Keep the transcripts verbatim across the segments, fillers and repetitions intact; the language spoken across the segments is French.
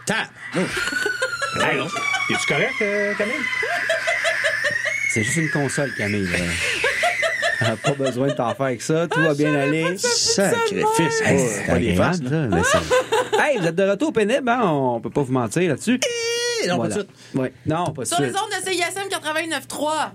Tap! Oh. Hey, es-tu correct, euh, Camille? C'est juste une console, Camille. Là. Elle n'a pas besoin de t'en faire avec ça. Tout va bien aller. Sacrifice! Hey, Oh, c'est pas des faces, agréable, là. ça. Mais c'est- hey, vous êtes de retour pénible, hein? On peut pas vous mentir là-dessus. Non, Voilà. pas tout de suite. Ouais. Non, pas de Sur les suite. ondes de C I S M quatre-vingt-neuf trois.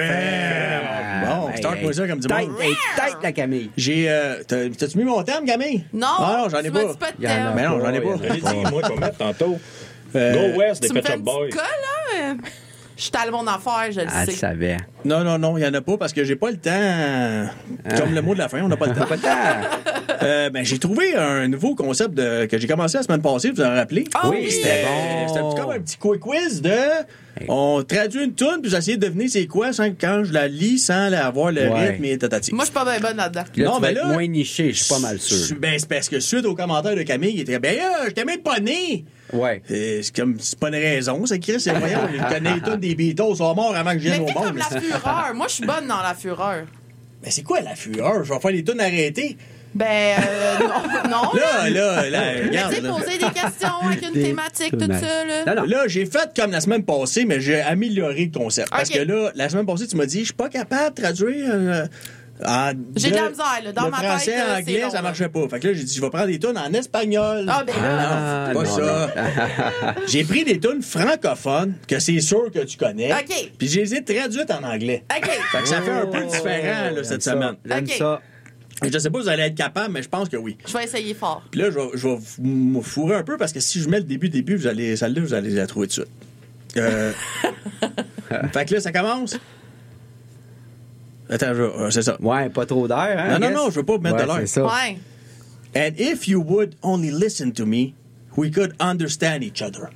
Bon, Hey, start-moi ça comme du tête, monde. hey, tête, la Camille. J'ai. Euh, t'as- T'as-tu mis mon thème, Camille? Non, Ah non, j'en ai tu pas. m'as dit pas de Il y en a thème. Mais non, j'en ai pas, pas. J'ai dit, moi, tu vas mettre tantôt. Euh, Go West des Tu me Pet fais Shop un Boys. petit cas, là? Je suis allé mon affaire, je le Ah, tu sais. savais. Non, non, non, il n'y en a pas parce que j'ai pas le temps. Comme le mot de la fin, on n'a pas le temps. Pas de temps. Euh, ben, j'ai trouvé un nouveau concept de, que j'ai commencé la semaine passée, vous en rappelez? Ah Oui, oui, c'était C'était bon. c'était un petit- comme un petit quick quiz de. On traduit une toune, puis j'essayais de deviner c'est quoi sans, quand je la lis sans la- avoir le Ouais. rythme et tatati. Moi, je suis pas bien bonne là-dedans. Là, Non, tu mais vas là- être moins niché, je suis pas mal sûr. Ben, c'est parce que suite aux commentaires de Camille, il était ben là, je t'ai même pas né! Ouais. Euh, C'est comme, c'est pas une raison, ça, Chris, c'est voyons, je connais les tunes des Beatles, sont morts avant que je Mais vienne au fais monde. comme la fureur. Moi, je suis bonne dans la fureur. Mais c'est quoi la fureur? Je vais faire les tunes arrêtées. Ben, euh, non, non. Là, là, là, Mais regarde. tu sais, là. poser des questions avec une Des thématique, tout thématiques. ça, là. Non, non. Là, j'ai fait comme la semaine passée, mais j'ai amélioré le concept. Parce Ok. que là, la semaine passée, tu m'as dit, je suis pas capable de traduire euh, en- J'ai de la le- misère, là. Dans le ma français tête, en là, anglais, c'est long, ça là. marchait pas. Fait que là, j'ai dit, je vais prendre des tunes en espagnol. Ah, ben Ah, pas non, ça. J'ai pris des tunes francophones, que c'est sûr que tu connais. OK. Puis je les ai traduites en anglais. OK. Fait que ça fait un peu différent, là, cette J'aime ça. semaine. J'aime Ok. ça. Je sais pas si vous allez être capable, mais je pense que oui. Je vais essayer fort. Puis là, je vais, je vais me fourrer un peu parce que si je mets le début, début, vous allez, celle-là, vous allez la trouver tout de suite. Euh... fait que là, ça commence. Attends, je vais- euh, c'est ça. Ouais, pas trop d'air, hein? Non, non, I guess? non, je veux pas mettre Ouais, de l'air. c'est ça. Ouais. And if you would only listen to me, we could understand each other.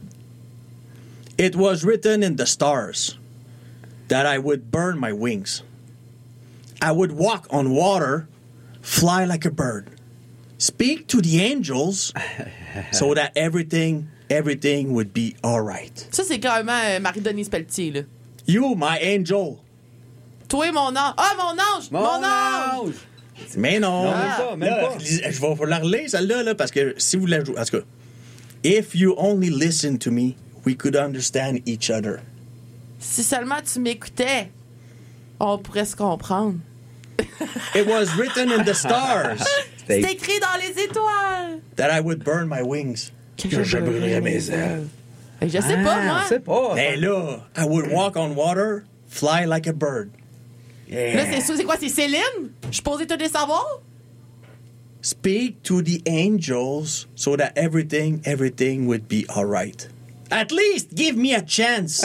It was written in the stars that I would burn my wings. I would walk on water, fly like a bird, speak to the angels, so that everything, everything would be all right. Ça, c'est carrément euh, Marie-Denise Pelletier, là. You, my angel. Toi, mon ange. Ah, mon ange! Mon, ange! Mais non. Non, même pas, même Là, pas. lis- je vais vous la relire, celle-là, là, parce que si vous la jouez... En tout cas, if you only listen to me, we could understand each other. Si seulement tu m'écoutais, on pourrait se comprendre. It was written in the stars C'est écrit dans les étoiles. that I would burn my wings. Que je brûlerais mes ailes. Je sais pas, Ah, moi. on sait pas. Mais là, I would walk on water, fly like a bird. Là, c'est c'est quoi? C'est Céline? Je suis posée tous les savoirs? Speak to the angels so that everything, everything would be all right. At least give me a chance.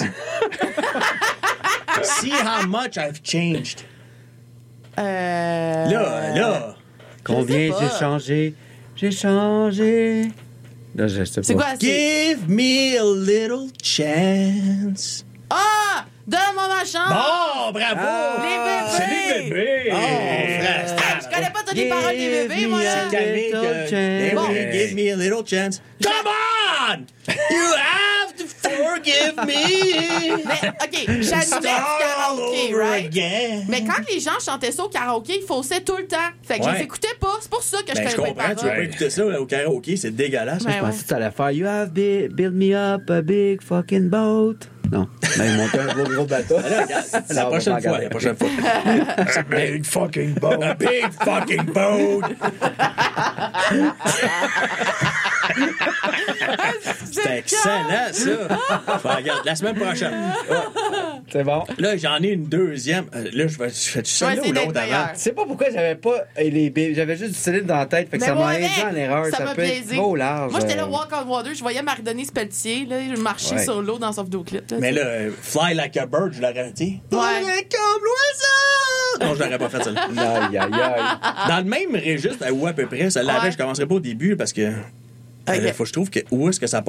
See how much I've changed. Euh... Là, là. Combien Je sais pas. j'ai changé? J'ai changé. Là, je sais pas. C'est quoi? C'est... Give me a little chance. Ah! Donne-moi ma chance! Bon, bravo! Ah, Les bébés! Bébé! Oh, frère, Ah, je connais pas toutes les paroles des bébés, Give moi. me là. a Camille, little que- chance. Bon. Hey. Give me a little chance. Come on! You have to forgive me. Mais, OK, j'animais du Start all karaoké, over right? again. Mais quand les gens chantaient ça au karaoké, ils faussaient tout le temps. Fait que je Ouais. les écoutais pas. C'est pour ça que je Ben, je connais pas les comprends, tu veux pas paroles. écouter ça au karaoké, c'est dégueulasse. Ouais, Je pensais que tu allais faire You have bi- built me up a big fucking boat. Non. Mais il montait un gros, gros bateau. La Non, on prochaine va pas fois, la regarder. prochaine fois. A big fucking boat. A big fucking boat. C'est excellent, ça. Enfin, regarde, la semaine prochaine. C'est bon. Là, j'en ai une deuxième. Euh, Là, je fais- je fais-tu Je vais celle-là essayer ou d'être l'autre avant? meilleur. Tu sais pas pourquoi j'avais pas les b- j'avais juste du Céline dans la tête, fait que Mais ça moi, m'a avec, induit en erreur. ça Ça, m'a peut être plaisé. trop large. Moi, j'étais là, euh. Walk on Water, je voyais Marie-Denise Pelletier, là, je marchais Ouais. sur l'eau dans son vidéoclip. Là, Mais tu sais. là, euh, Fly Like a Bird, je l'aurais dit. Ouais. Fly comme l'oiseau! Non, je l'aurais pas fait, celle-là. Aïe, aïe, aïe. Dans le même registre, ou à peu près, celle-là, Ouais. je commencerai pas au début parce que. Ok. Il faut que je trouve que où est-ce que ça